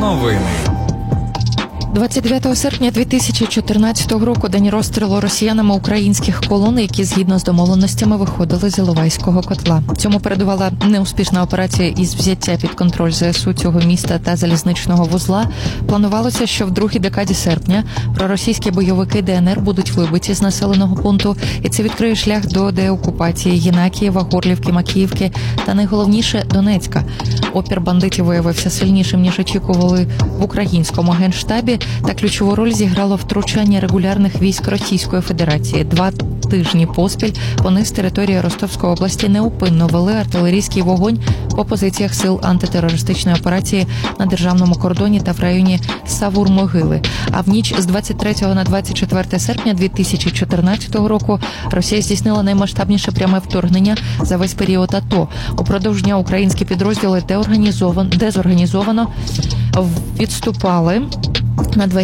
Новини. 29 серпня 2014 року день розстрілу росіянами українських колон, які згідно з домовленостями виходили з Іловайського котла. Цьому передувала неуспішна операція із взяття під контроль ЗСУ цього міста та залізничного вузла. Планувалося, що в другій декаді серпня проросійські бойовики ДНР будуть вибиті з населеного пункту, і це відкриє шлях до деокупації Єнакієва, Горлівки, Макіївки та найголовніше Донецька. Опір бандитів виявився сильнішим, ніж очікували в українському генштабі, та ключову роль зіграло втручання регулярних військ Російської Федерації. 2 тижні поспіль вони з території Ростовської області неупинно вели артилерійський вогонь по позиціях сил антитерористичної операції на державному кордоні та в районі Савур-Могили. А в ніч з 23 на 24 серпня 2014 року Росія здійснила наймасштабніше пряме вторгнення за весь період АТО. Упродовж дня українські підрозділи дезорганізовано відступали на